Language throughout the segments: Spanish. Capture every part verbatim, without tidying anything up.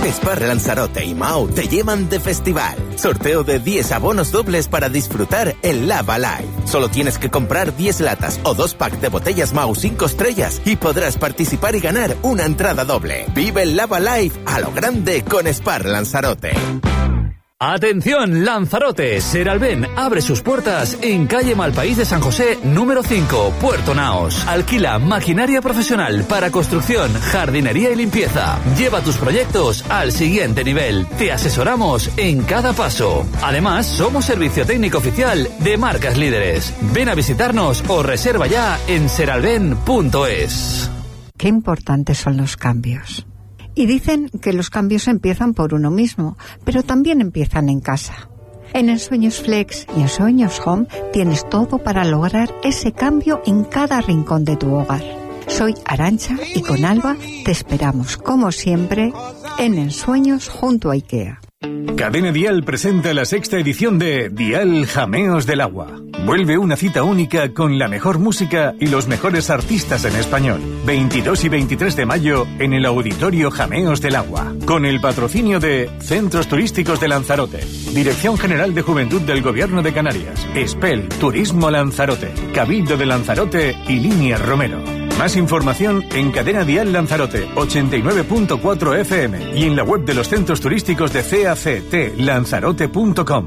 Spar, Lanzarote y Mau te llevan de festival. Sorteo de diez abonos dobles para disfrutar el Lava Live. Solo tienes que comprar diez latas o dos packs de botellas Mau cinco estrellas y podrás participar y ganar una entrada doble. Vive el Lava Live a lo grande con Spar Lanzarote. Atención, Lanzarote, Seralben abre sus puertas en calle Malpaís de San José, número cinco, Puerto Naos. Alquila maquinaria profesional para construcción, jardinería y limpieza. Lleva tus proyectos al siguiente nivel. Te asesoramos en cada paso. Además, somos servicio técnico oficial de marcas líderes. Ven a visitarnos o reserva ya en seralben punto es. Qué importantes son los cambios. Y dicen que los cambios empiezan por uno mismo, pero también empiezan en casa. En Ensueños Flex y Ensueños Home tienes todo para lograr ese cambio en cada rincón de tu hogar. Soy Arantxa y con Alba te esperamos, como siempre, en Ensueños junto a IKEA. Cadena Dial presenta la sexta edición de Dial Jameos del Agua. Vuelve una cita única con la mejor música y los mejores artistas en español. veintidós y veintitrés de mayo en el Auditorio Jameos del Agua. Con el patrocinio de Centros Turísticos de Lanzarote, Dirección General de Juventud del Gobierno de Canarias, Espel, Turismo Lanzarote, Cabildo de Lanzarote y Líneas Romero. Más información en Cadena Dial Lanzarote ochenta y nueve punto cuatro F M y en la web de los centros turísticos de C A C T lanzarote punto com.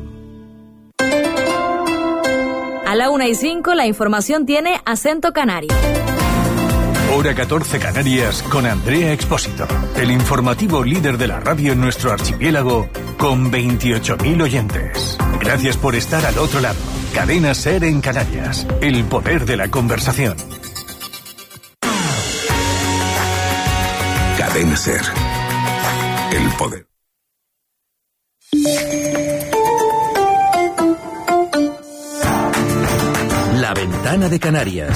A la una y cinco la información tiene acento canario. Hora catorce Canarias con Andrea Expósito, el informativo líder de la radio en nuestro archipiélago con veintiocho mil oyentes. Gracias por estar al otro lado. Cadena SER en Canarias, el poder de la conversación. Cadena SER, el poder. La ventana de Canarias.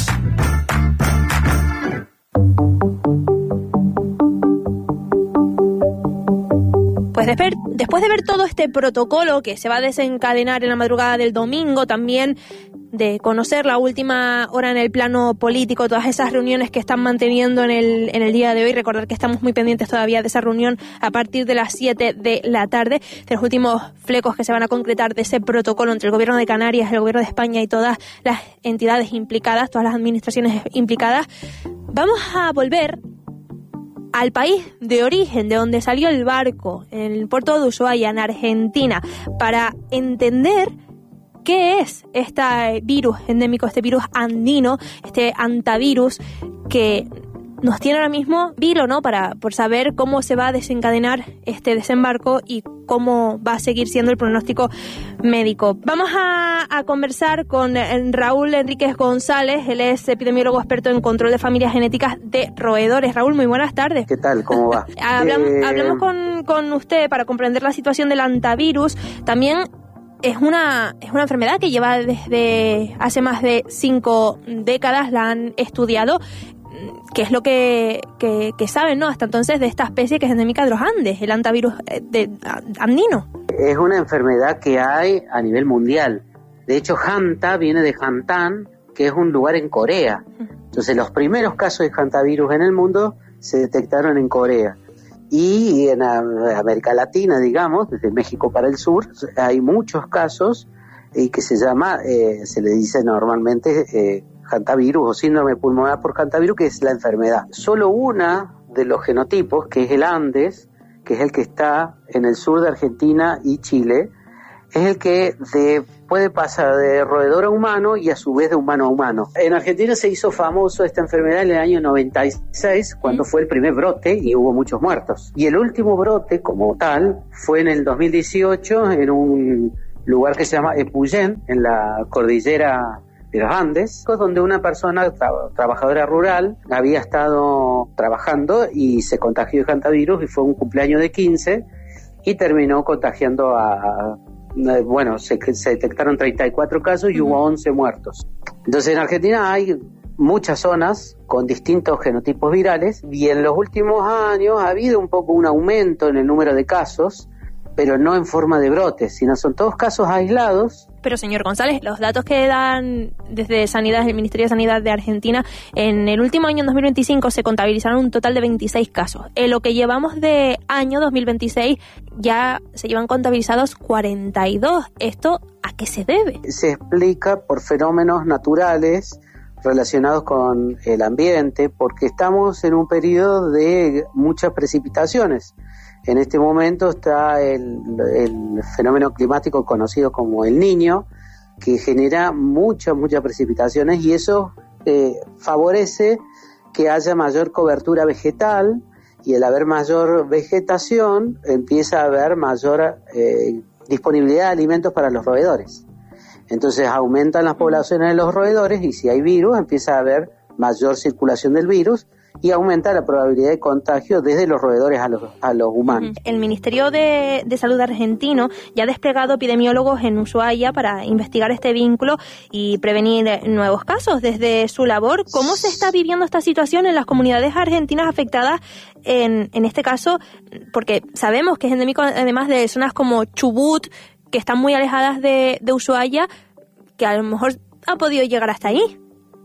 Pues después, después de ver todo este protocolo que se va a desencadenar en la madrugada del domingo, también de conocer la última hora en el plano político, todas esas reuniones que están manteniendo en el, en el día de hoy, recordar que estamos muy pendientes todavía de esa reunión a partir de las siete de la tarde, de los últimos flecos que se van a concretar de ese protocolo entre el Gobierno de Canarias, el Gobierno de España y todas las entidades implicadas, todas las administraciones implicadas. Vamos a volver al país de origen, de donde salió el barco, en el puerto de Ushuaia, en Argentina, para entender qué es este virus endémico, este virus andino, este antavirus que nos tiene ahora mismo vilo, ¿no? Para por saber cómo se va a desencadenar este desembarco y cómo va a seguir siendo el pronóstico médico. Vamos a, a conversar con Raúl Enríquez González, él es epidemiólogo experto en control de familias genéticas de roedores. Raúl, muy buenas tardes. ¿Qué tal? ¿Cómo va? Hablamos, eh... hablamos con, con usted para comprender la situación del antavirus. También es una, es una enfermedad que lleva desde hace más de cinco décadas, la han estudiado. ¿Qué es lo que, que, que saben, ¿no? Hasta entonces de esta especie que es endémica de los Andes, el antavirus de, andino? Es una enfermedad que hay a nivel mundial. De hecho, Hanta viene de Hantan, que es un lugar en Corea. Entonces, los primeros casos de hantavirus en el mundo se detectaron en Corea. Y en América Latina, digamos, desde México para el sur, hay muchos casos y que se llama, eh, se le dice normalmente eh, hantavirus o síndrome pulmonar por hantavirus, que es la enfermedad. Solo una de los genotipos, que es el Andes, que es el que está en el sur de Argentina y Chile, es el que de, puede pasar de roedor a humano y a su vez de humano a humano. En Argentina se hizo famoso esta enfermedad en el año noventa y seis, cuando fue el primer brote y hubo muchos muertos. Y el último brote como tal fue en el dos mil dieciocho en un lugar que se llama Epuyén, en la cordillera de los Andes, donde una persona tra- trabajadora rural había estado trabajando y se contagió de hantavirus y fue un cumpleaños de quince y terminó contagiando a... Bueno, se, se detectaron treinta y cuatro casos y hubo once muertos. Entonces en Argentina hay muchas zonas con distintos genotipos virales y en los últimos años ha habido un poco un aumento en el número de casos pero no en forma de brotes, sino son todos casos aislados. Pero, señor González, los datos que dan desde Sanidad, el Ministerio de Sanidad de Argentina, en el último año, en dos mil veinticinco, se contabilizaron un total de veintiséis casos. En lo que llevamos de año dos mil veintiséis, ya se llevan contabilizados cuarenta y dos. ¿Esto a qué se debe? Se explica por fenómenos naturales relacionados con el ambiente, porque estamos en un periodo de muchas precipitaciones. En este momento está el, el fenómeno climático conocido como el Niño, que genera muchas, muchas precipitaciones, y eso eh, favorece que haya mayor cobertura vegetal, y al haber mayor vegetación empieza a haber mayor eh, disponibilidad de alimentos para los roedores. Entonces aumentan las poblaciones de los roedores, y si hay virus empieza a haber mayor circulación del virus, y aumenta la probabilidad de contagio desde los roedores a los, a los humanos. El Ministerio de, de Salud argentino ya ha desplegado epidemiólogos en Ushuaia para investigar este vínculo y prevenir nuevos casos. Desde su labor, ¿cómo se está viviendo esta situación en las comunidades argentinas afectadas en, en este caso? Porque sabemos que es endémico, además de zonas como Chubut, que están muy alejadas de, de Ushuaia, que a lo mejor ha podido llegar hasta ahí.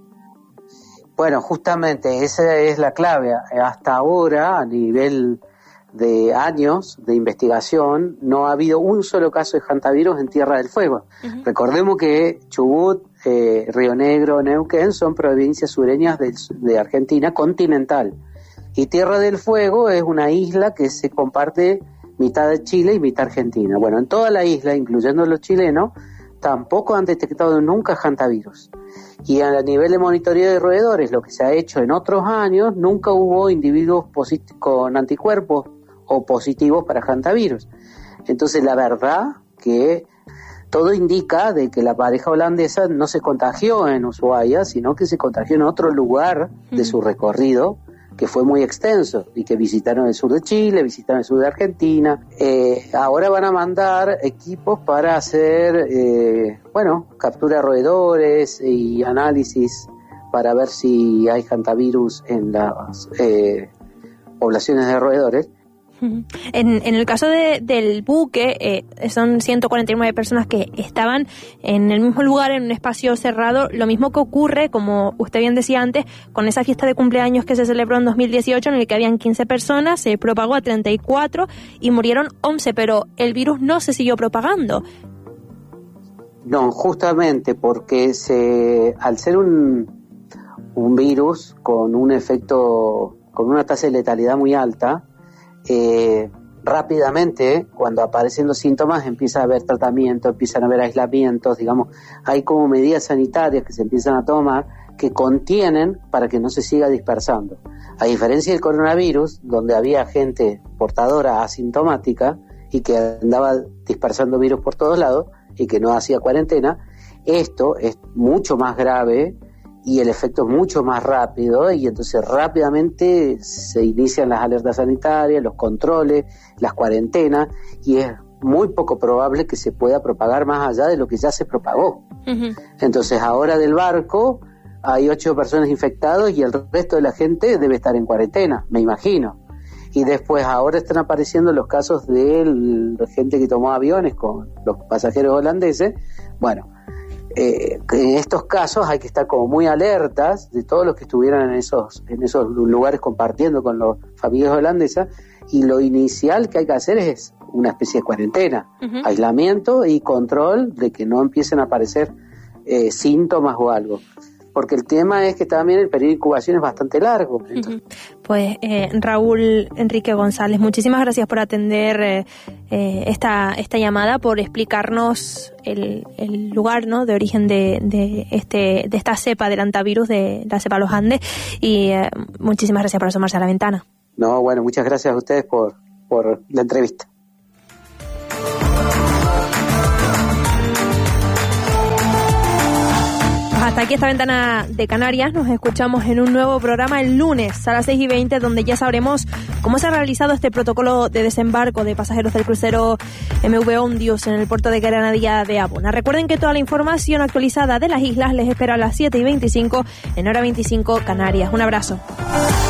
Bueno, justamente esa es la clave. Hasta ahora, a nivel de años de investigación, no ha habido un solo caso de hantavirus en Tierra del Fuego. Uh-huh. Recordemos que Chubut, eh, Río Negro, Neuquén son provincias sureñas de, de Argentina continental. Y Tierra del Fuego es una isla que se comparte mitad de Chile y mitad Argentina. Bueno, en toda la isla, incluyendo los chilenos, tampoco han detectado nunca hantavirus. Y a nivel de monitoreo de roedores, lo que se ha hecho en otros años, nunca hubo individuos posit- con anticuerpos o positivos para hantavirus. Entonces, la verdad que todo indica de que la pareja holandesa no se contagió en Ushuaia, sino que se contagió en otro lugar de su recorrido, que fue muy extenso, y que visitaron el sur de Chile, visitaron el sur de Argentina. Eh, ahora van a mandar equipos para hacer, eh, bueno, captura de roedores y análisis para ver si hay hantavirus en las eh, poblaciones de roedores. En, en el caso de, del buque, eh, son ciento cuarenta y nueve personas que estaban en el mismo lugar, en un espacio cerrado. Lo mismo que ocurre, como usted bien decía antes, con esa fiesta de cumpleaños que se celebró en dos mil dieciocho, en el que habían quince personas, se propagó a treinta y cuatro y murieron once, pero el virus no se siguió propagando. No, justamente porque se, al ser un, un virus con un efecto, con una tasa de letalidad muy alta, Eh, rápidamente, cuando aparecen los síntomas, empieza a haber tratamiento, empiezan a haber aislamientos, digamos, hay como medidas sanitarias que se empiezan a tomar que contienen para que no se siga dispersando. A diferencia del coronavirus, donde había gente portadora asintomática y que andaba dispersando virus por todos lados y que no hacía cuarentena, esto es mucho más grave y el efecto es mucho más rápido, y entonces rápidamente se inician las alertas sanitarias, los controles, las cuarentenas, y es muy poco probable que se pueda propagar más allá de lo que ya se propagó. Uh-huh. Entonces ahora del barco hay ocho personas infectadas y el resto de la gente debe estar en cuarentena, me imagino. Y después ahora están apareciendo los casos de la gente que tomó aviones con los pasajeros holandeses. Bueno, Eh, en estos casos hay que estar como muy alertas de todos los que estuvieran en esos en esos lugares compartiendo con las familias holandesas, y lo inicial que hay que hacer es una especie de cuarentena, uh-huh. aislamiento y control de que no empiecen a aparecer eh, síntomas o algo. Porque el tema es que también el periodo de incubación es bastante largo. Uh-huh. Pues eh, Raúl Enrique González, muchísimas gracias por atender eh, eh, esta esta llamada, por explicarnos el, el lugar, ¿no?, de origen de, de este de esta cepa del hantavirus, de la cepa Los Andes, y eh, muchísimas gracias por asomarse a la ventana. No, bueno, muchas gracias a ustedes por, por la entrevista. Hasta aquí esta ventana de Canarias. Nos escuchamos en un nuevo programa el lunes a las seis y veinte, donde ya sabremos cómo se ha realizado este protocolo de desembarco de pasajeros del crucero M V Ondius en el puerto de Granadilla de Abona. Recuerden que toda la información actualizada de las islas les espera a las siete y veinticinco en hora veinticinco Canarias. Un abrazo.